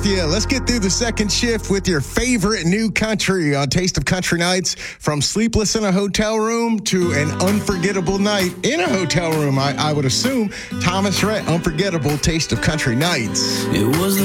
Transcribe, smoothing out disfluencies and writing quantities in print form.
Yeah, let's get through the second shift with your favorite new country on Taste of Country Nights. From sleepless in a hotel room to an unforgettable night in a hotel room, I would assume. Thomas Rhett, Unforgettable Taste of Country Nights. It was